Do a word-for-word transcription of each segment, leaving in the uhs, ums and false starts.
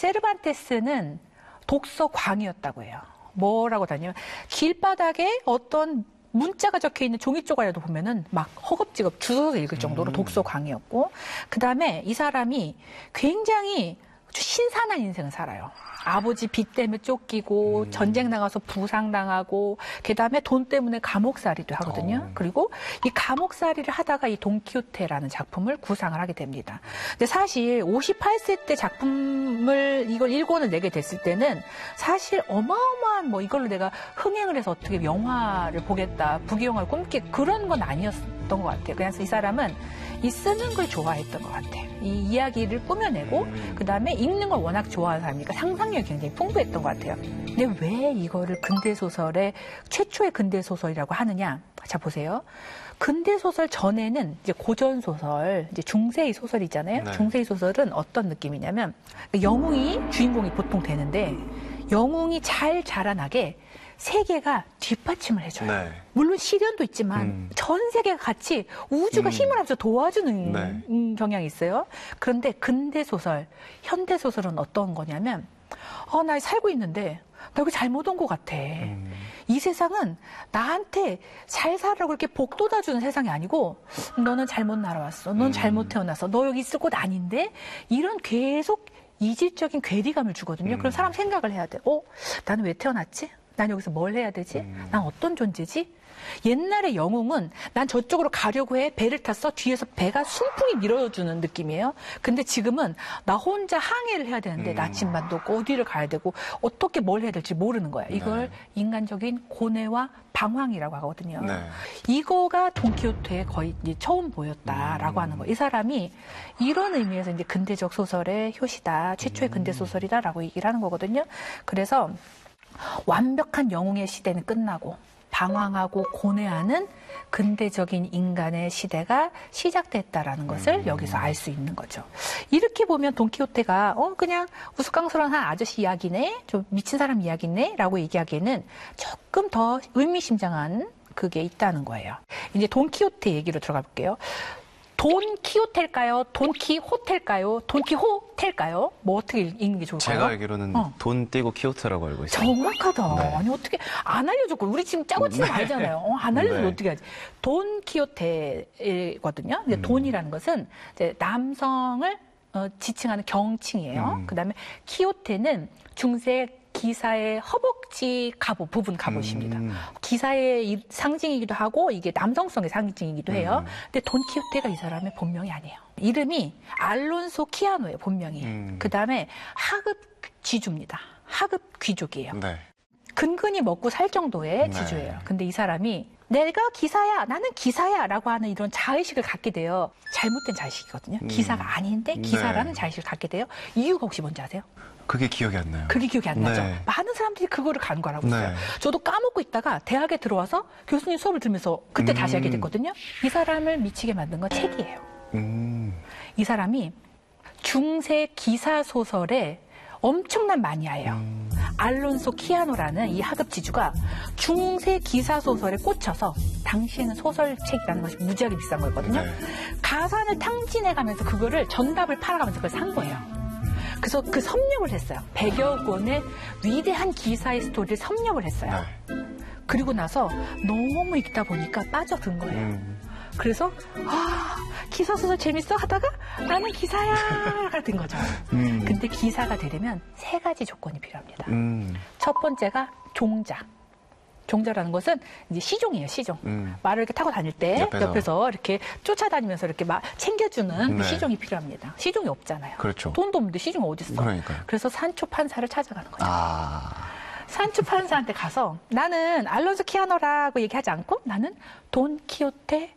세르반테스는 독서 광이었다고 해요. 뭐라고 다녀요? 길바닥에 어떤 문자가 적혀 있는 종이 쪼가리라도 보면은 막 허겁지겁 주워서 읽을 정도로 음. 독서 광이었고, 그 다음에 이 사람이 굉장히 신선한 인생을 살아요. 아버지 빚 때문에 쫓기고 음. 전쟁 나가서 부상당하고 그다음에 돈 때문에 감옥살이도 하거든요. 어. 그리고 이 감옥살이를 하다가 이 돈키호테라는 작품을 구상을 하게 됩니다. 근데 사실 오십팔 세 때 작품을 이걸 일 권을 내게 됐을 때는 사실 어마어마한 뭐 이걸로 내가 흥행을 해서 어떻게 영화를 보겠다, 부귀영화를 꿈기 그런 건 아니었던 것 같아요. 그래서 이 사람은 이 쓰는 걸 좋아했던 것 같아요. 이 이야기를 꾸며내고 음. 그다음에 읽는 걸 워낙 좋아하는 사람이니까 상상력이 굉장히 풍부했던 것 같아요. 근데 왜 이거를 근대소설의 최초의 근대소설이라고 하느냐? 자, 보세요. 근대소설 전에는 이제 고전소설, 이제 중세의 소설이잖아요. 네. 중세의 소설은 어떤 느낌이냐면 영웅이 주인공이 보통 되는데 영웅이 잘 자라나게 세계가 뒷받침을 해줘요. 네. 물론 시련도 있지만 음. 전 세계가 같이 우주가 음. 힘을 합쳐 도와주는 네. 음, 경향이 있어요. 그런데 근대소설, 현대소설은 어떤 거냐면 어, 나 살고 있는데 나 여기 잘못 온 것 같아. 음. 이 세상은 나한테 잘 살라고 이렇게 복 돋아주는 세상이 아니고 너는 잘못 날아왔어. 넌 음. 잘못 태어났어. 너 여기 있을 곳 아닌데 이런 계속 이질적인 괴리감을 주거든요. 음. 그럼 사람 생각을 해야 돼. 어? 나는 왜 태어났지? 난 여기서 뭘 해야 되지? 음. 난 어떤 존재지? 옛날의 영웅은 난 저쪽으로 가려고 해. 배를 탔어. 뒤에서 배가 순풍이 밀어주는 느낌이에요. 근데 지금은 나 혼자 항해를 해야 되는데 음. 나침반도 없고 어디를 가야 되고 어떻게 뭘 해야 될지 모르는 거야. 이걸 네. 인간적인 고뇌와 방황이라고 하거든요. 네. 이거가 돈키호테에 거의 이제 처음 보였다라고 음. 하는 거예요. 이 사람이 이런 의미에서 이제 근대적 소설의 효시다. 최초의 음. 근대 소설이다라고 얘기를 하는 거거든요. 그래서 완벽한 영웅의 시대는 끝나고 방황하고 고뇌하는 근대적인 인간의 시대가 시작됐다라는 것을 음. 여기서 알 수 있는 거죠. 이렇게 보면 돈키호테가 어 그냥 우스꽝스러운 한 아저씨 이야기네, 좀 미친 사람 이야기네 라고 얘기하기에는 조금 더 의미심장한 그게 있다는 거예요. 이제 돈키호테 얘기로 들어가 볼게요. 돈키호텔까요? 돈키호텔까요? 돈키호텔까요? 뭐 어떻게 읽는 게 좋을까요? 제가 알기로는 어. 돈 띄고 키호테라고 알고 있어요. 정확하다. 네. 아니 어떻게 안 알려줬고 우리 지금 짜고 치는 거 알잖아요. 어, 안 알려주면 네. 어떻게 하지? 돈키호테거든요. 근데 음. 돈이라는 것은 이제 남성을 어, 지칭하는 경칭이에요. 음. 그다음에 키호테는 중세 기사의 허벅지 갑옷, 부분 갑옷입니다. 음. 기사의 상징이기도 하고 이게 남성성의 상징이기도 해요. 음. 근데 돈키호테가 이 사람의 본명이 아니에요. 이름이 알론소 키아노예요, 본명이. 음. 그다음에 하급 지주입니다. 하급 귀족이에요. 네. 근근히 먹고 살 정도의 네. 지주예요. 근데 이 사람이 내가 기사야, 나는 기사야 라고 하는 이런 자의식을 갖게 돼요. 잘못된 자의식이거든요. 음. 기사가 아닌데 기사라는 네. 자의식을 갖게 돼요. 이유가 혹시 뭔지 아세요? 그게 기억이 안 나요. 그게 기억이 안 네. 나죠. 많은 사람들이 그거를 간과하고 있어요. 네. 저도 까먹고 있다가 대학에 들어와서 교수님 수업을 들으면서 그때 음. 다시 알게 됐거든요. 이 사람을 미치게 만든 건 책이에요. 음. 이 사람이 중세 기사 소설에 엄청난 마니아예요. 음. 알론소 키아노라는 이 하급 지주가 중세 기사 소설에 꽂혀서 당시에는 소설책이라는 것이 무지하게 비싼 거였거든요. 네. 가산을 탕진해가면서 그거를 정답을 팔아가면서 그걸 산 거예요. 그래서 그 섭렵을 했어요. 백여 권의 위대한 기사의 스토리를 섭렵을 했어요. 네. 그리고 나서 너무 읽다 보니까 빠져든 거예요. 음. 그래서 아, 기사 소설 재밌어 하다가 나는 기사야가 된 거죠. 음. 근데 기사가 되려면 세 가지 조건이 필요합니다. 음. 첫 번째가 종자. 종자라는 것은 이제 시종이에요, 시종. 음. 말을 이렇게 타고 다닐 때 옆에서, 옆에서 이렇게 쫓아다니면서 이렇게 막 챙겨주는 네. 시종이 필요합니다. 시종이 없잖아요. 그렇죠. 돈도 없는데 시종이 어디 있어? 그러니까요. 그래서 산초 판사를 찾아가는 거죠. 아. 산초 판사한테 가서 나는 알론소 키아노라고 얘기하지 않고 나는 돈 키호테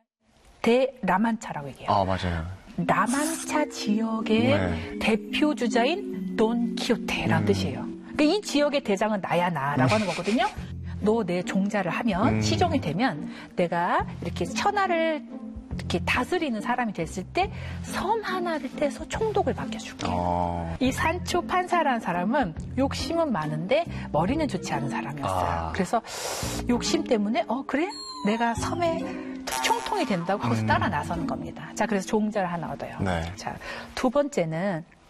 대 라만차라고 얘기해요. 아, 맞아요. 라만차 지역의 네. 대표 주자인 돈 키호테라는 음. 뜻이에요. 그러니까 이 지역의 대장은 나야 나라고 하는 거거든요. 너 내 종자를 하면 음. 시종이 되면 내가 이렇게 천하를 이렇게 다스리는 사람이 됐을 때 섬 하나를 떼서 총독을 맡겨줄게. 어. 이 산초 판사라는 사람은 욕심은 많은데 머리는 좋지 않은 사람이었어요. 아. 그래서 욕심 때문에 어 그래? 내가 섬에 총통이 된다고 하고서 음. 따라 나서는 겁니다. 자, 그래서 종자를 하나 얻어요. 네. 자, 두 번째는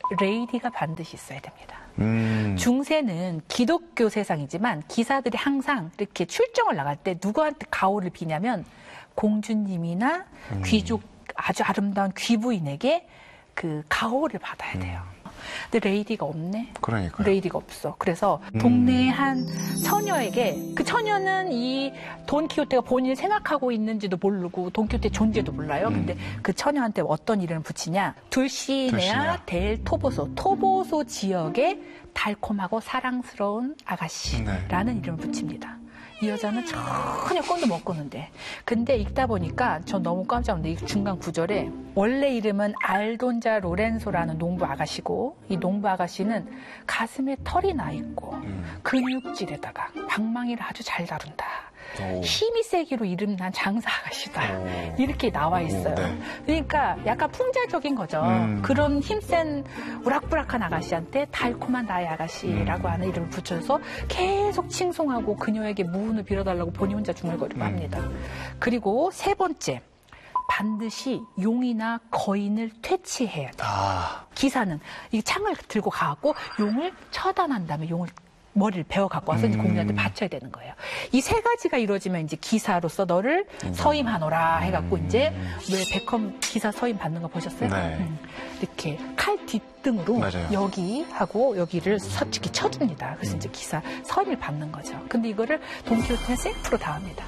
레이디가 반드시 있어야 됩니다. 음. 중세는 기독교 세상이지만 기사들이 항상 이렇게 출정을 나갈 때 누구한테 가오를 비냐면 공주님이나 음. 귀족 아주 아름다운 귀부인에게 그 가오를 받아야 돼요. 음. 근데 레이디가 없네. 그러니까요. 레이디가 없어. 그래서 음. 동네의 한 처녀에게 그 처녀는 이 돈키호테가 본인이 생각하고 있는지도 모르고 돈키호테 존재도 몰라요. 음. 근데 그 처녀한테 어떤 이름을 붙이냐? 둘시네아 둘시네아. 델 토보소. 토보소 지역의 달콤하고 사랑스러운 아가씨라는 네. 이름을 붙입니다. 이 여자는 전혀 꿈도 못 꾸는데. 근데 읽다 보니까 전 너무 깜짝 놀랐는데 이 중간 구절에 원래 이름은 알돈자 로렌소라는 농부 아가씨고 이 농부 아가씨는 가슴에 털이 나 있고 음. 근육질에다가 방망이를 아주 잘 다룬다. 오. 힘이 세기로 이름난 장사 아가씨다. 오. 이렇게 나와 있어요. 오, 네. 그러니까 약간 풍자적인 거죠. 음. 그런 힘센 우락부락한 아가씨한테 달콤한 나의 아가씨라고 음. 하는 이름을 붙여서 계속 칭송하고 그녀에게 무운을 빌어달라고 본인 혼자 중얼거리고 음. 합니다. 그리고 세 번째, 반드시 용이나 거인을 퇴치해야 돼요. 아. 기사는 이 창을 들고 가고 용을 처단한 다음에 용을 머리를 베어 갖고 와서 이제 음. 공주한테 바쳐야 되는 거예요. 이 세 가지가 이루어지면 이제 기사로서 너를 음. 서임하노라 해갖고 음. 이제 왜 베컴 기사 서임 받는 거 보셨어요? 네. 음. 이렇게 칼 뒷등으로 맞아요. 여기 하고 여기를 서치기 쳐줍니다. 그래서 음. 이제 기사 서임을 받는 거죠. 근데 이거를 돈키호테는 셀프로 다 합니다.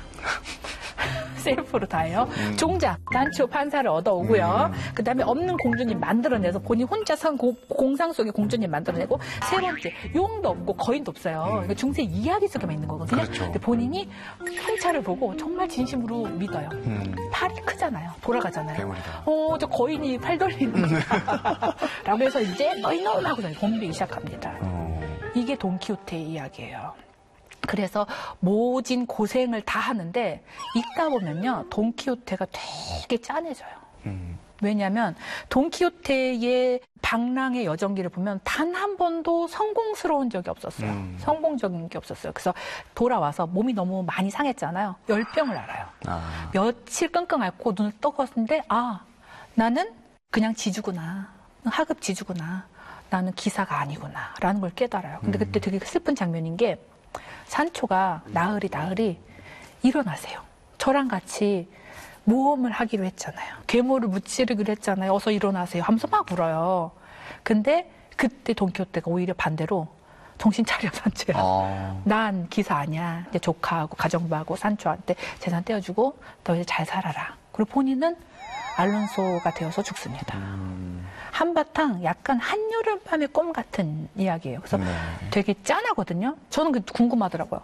셀프로 다 해요. 음. 종자, 단초 판사를 얻어오고요. 음. 그 다음에 없는 공주님 만들어내서 본인 혼자 산 고- 공상 속의 공주님 만들어내고 세 번째, 용도 없고 거인도 없어요. 이거 중세 이야기 속에만 있는 거거든요. 그렇죠. 근데 본인이 행차를 보고 정말 진심으로 믿어요. 음. 팔이 크잖아요. 돌아가잖아요. 괴물이다. 어, 저 거인이 팔 돌리는 거다. 라고 해서 이제 너희 놈 하고 덤비기 시작합니다. 어. 이게 돈키호테의 이야기예요. 그래서 모진 고생을 다 하는데 읽다 보면요. 돈키호테가 되게 짠해져요. 음. 왜냐하면 돈키호테의 방랑의 여정기를 보면 단 한 번도 성공스러운 적이 없었어요. 음. 성공적인 게 없었어요. 그래서 돌아와서 몸이 너무 많이 상했잖아요. 열병을 알아요. 아. 며칠 끙끙 앓고 눈을 떠봤는데 아 나는 그냥 지주구나. 하급 지주구나. 나는 기사가 아니구나. 라는 걸 깨달아요. 근데 그때 되게 슬픈 장면인 게 산초가 나으리 나으리 일어나세요. 저랑 같이 모험을 하기로 했잖아요. 괴물을 무찌르기로 했잖아요. 어서 일어나세요. 하면서 막 울어요. 근데 그때 돈키호테가 오히려 반대로 정신 차려 산초야. 아. 난 기사 아니야. 이제 조카하고 가정부하고 산초한테 재산 떼어주고 너 이제 잘 살아라. 그리고 본인은 알론소가 되어서 죽습니다. 음. 한바탕 약간 한여름밤의 꿈 같은 이야기예요. 그래서 네. 되게 짠하거든요. 저는 그 궁금하더라고요.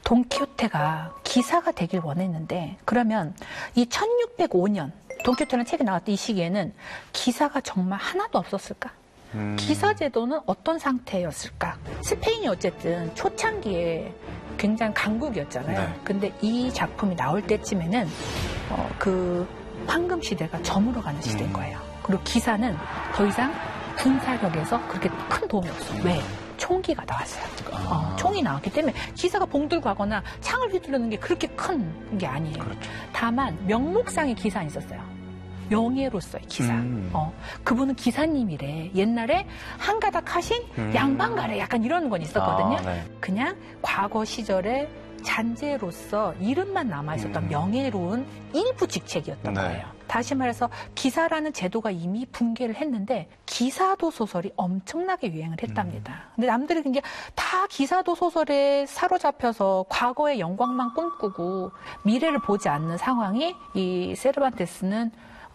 돈키호테가 기사가 되길 원했는데 그러면 이 천육백오 년 돈키호테라는 책이 나왔던 이 시기에는 기사가 정말 하나도 없었을까? 음. 기사 제도는 어떤 상태였을까? 스페인이 어쨌든 초창기에 굉장히 강국이었잖아요. 네. 근데 이 작품이 나올 때쯤에는 어, 그 황금 시대가 저물어가는 시대인 음. 거예요. 그리고 기사는 더 이상 군사력에서 그렇게 큰 도움이 없어요. 왜? 총기가 나왔어요. 아. 어, 총이 나왔기 때문에 기사가 봉들고 하거나 창을 휘두르는 게 그렇게 큰 게 아니에요. 그렇죠. 다만 명목상의 기사는 있었어요. 명예로서의 기사. 음. 어, 그분은 기사님이래. 옛날에 한가닥 하신 음. 양반가래. 약간 이런 건 있었거든요. 아, 네. 그냥 과거 시절에 잔재로서 이름만 남아있었던 음. 명예로운 일부 직책이었던 네. 거예요. 다시 말해서 기사라는 제도가 이미 붕괴를 했는데 기사도 소설이 엄청나게 유행을 했답니다. 음. 근데 남들이 그게 다 기사도 소설에 사로잡혀서 과거의 영광만 꿈꾸고 미래를 보지 않는 상황이 이 세르반테스는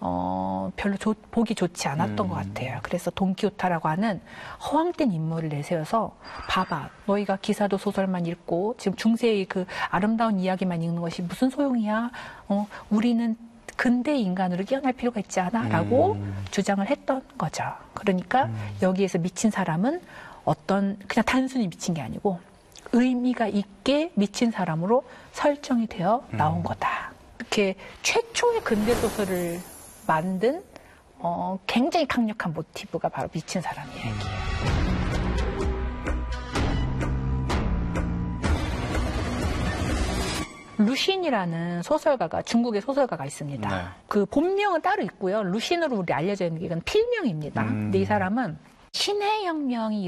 어, 별로 조, 보기 좋지 않았던 음. 것 같아요. 그래서 돈키호테라고 하는 허황된 인물을 내세워서 봐봐. 너희가 기사도 소설만 읽고 지금 중세의 그 아름다운 이야기만 읽는 것이 무슨 소용이야. 어, 우리는 근대 인간으로 깨어날 필요가 있지 않아? 라고 음. 주장을 했던 거죠. 그러니까 음. 여기에서 미친 사람은 어떤 그냥 단순히 미친 게 아니고 의미가 있게 미친 사람으로 설정이 되어 나온 음. 거다. 이렇게 최초의 근대 소설을 만든 어, 굉장히 강력한 모티브가 바로 미친 사람 이야기예요. 루신이라는 소설가가 중국의 소설가가 있습니다. 네. 그 본명은 따로 있고요. 루신으로 우리 알려져 있는 게 이건 필명입니다. 음. 근데 이 사람은 신해혁명이